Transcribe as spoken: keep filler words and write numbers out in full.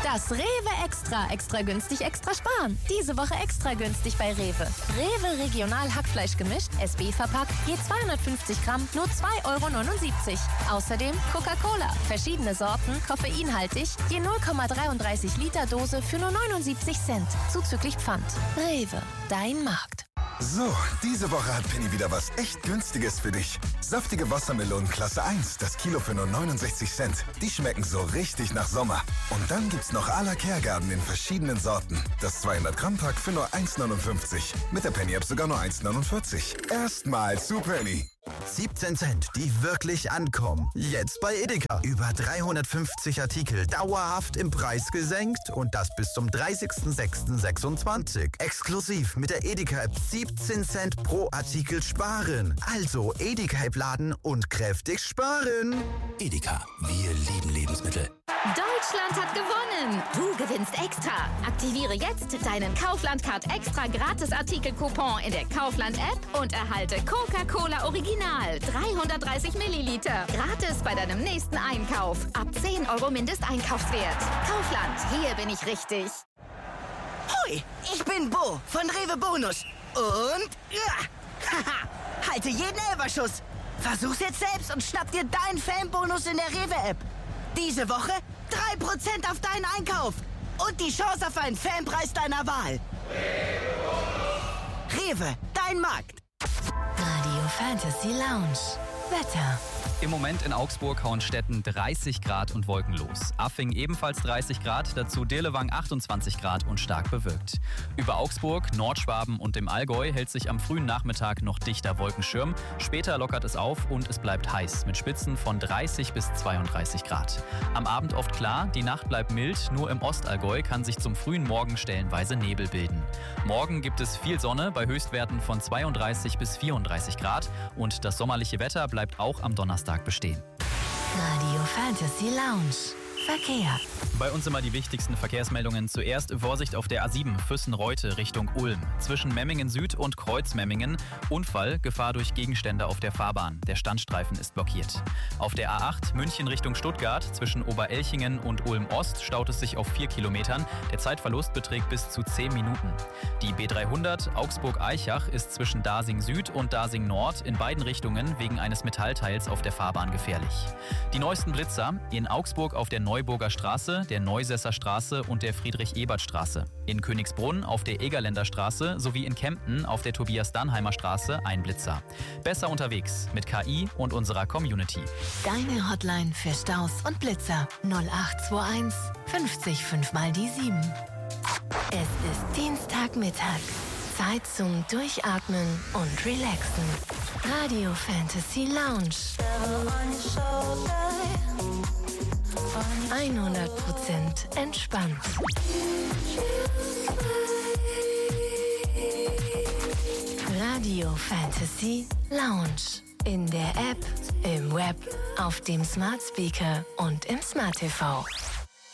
Das Rewe Extra. Extra günstig, extra sparen. Diese Woche extra günstig bei Rewe. Rewe Regional Hackfleischgemisch, S B verpackt, je zweihundertfünfzig Gramm, nur zwei Euro neunundsiebzig. Außerdem Coca-Cola. Verschiedene Sorten, koffeinhaltig, je null Komma dreiunddreißig Liter Dose für nur neunundsiebzig Cent. Zuzüglich Pfand. Rewe, dein Markt. So, diese Woche hat Penny wieder was echt Günstiges für dich. Saftige Wassermelonen Klasse eins, das Kilo für nur neunundsechzig Cent. Die schmecken so richtig nach Sommer. Und dann gibt's noch à la Kergarten in verschiedenen Sorten. Das zweihundert Gramm Pack für nur eins neunundfünfzig. Mit der Penny-App sogar nur eins neunundvierzig. Erstmal zu Penny. siebzehn Cent, die wirklich ankommen. Jetzt bei Edeka. Über dreihundertfünfzig Artikel dauerhaft im Preis gesenkt und das bis zum dreißigsten sechsten sechsundzwanzig. Exklusiv mit der Edeka-App siebzehn Cent pro Artikel sparen. Also Edeka-App laden und kräftig sparen. Edeka, wir lieben Lebensmittel. Deutschland hat gewonnen! Du gewinnst extra! Aktiviere jetzt deinen Kaufland-Card extra Gratis-Artikel-Coupon in der Kaufland-App und erhalte Coca-Cola Original dreihundertdreißig Milliliter. Gratis bei deinem nächsten Einkauf. Ab zehn Euro Mindesteinkaufswert. Kaufland, hier bin ich richtig. Hoi, ich bin Bo von Rewe Bonus. Und ja, haha, halte jeden Elberschuss. Versuch's jetzt selbst und schnapp dir deinen Fanbonus in der Rewe-App. Diese Woche drei Prozent auf deinen Einkauf und die Chance auf einen Fanpreis deiner Wahl. Rewe, dein Markt. Radio Fantasy Lounge. Wetter. Im Moment in Augsburg-Hauenstetten dreißig Grad und wolkenlos. Affing ebenfalls dreißig Grad, dazu Dirlewang achtundzwanzig Grad und stark bewölkt. Über Augsburg, Nordschwaben und dem Allgäu hält sich am frühen Nachmittag noch dichter Wolkenschirm. Später lockert es auf und es bleibt heiß mit Spitzen von dreißig bis zweiunddreißig Grad. Am Abend oft klar, die Nacht bleibt mild, nur im Ostallgäu kann sich zum frühen Morgen stellenweise Nebel bilden. Morgen gibt es viel Sonne bei Höchstwerten von zweiunddreißig bis vierunddreißig Grad und das sommerliche Wetter bleibt auch am Donnerstag bestehen. Radio Fantasy Lounge. Verkehr. Bei uns immer die wichtigsten Verkehrsmeldungen. Zuerst Vorsicht auf der A sieben Füssen-Reute Richtung Ulm. Zwischen Memmingen Süd und Kreuz-Memmingen. Unfall, Gefahr durch Gegenstände auf der Fahrbahn. Der Standstreifen ist blockiert. Auf der A acht München Richtung Stuttgart. Zwischen Oberelchingen und Ulm-Ost staut es sich auf vier Kilometern. Der Zeitverlust beträgt bis zu zehn Minuten. Die B dreihundert Augsburg-Eichach ist zwischen Dasing Süd und Dasing Nord in beiden Richtungen wegen eines Metallteils auf der Fahrbahn gefährlich. Die neuesten Blitzer in Augsburg auf der Neuburger Straße, der Neusesser Straße und der Friedrich-Ebert-Straße. In Königsbrunn auf der Egerländer Straße sowie in Kempten auf der Tobias-Dannheimer Straße ein Blitzer. Besser unterwegs mit K I und unserer Community. Deine Hotline für Staus und Blitzer null acht zwei eins fünfzig fünf mal die sieben. Es ist Dienstagmittag. Zeit zum Durchatmen und Relaxen. Radio Fantasy Lounge. hundert Prozent entspannt. Radio Fantasy Lounge. In der App, im Web, auf dem Smart Speaker und im Smart T V.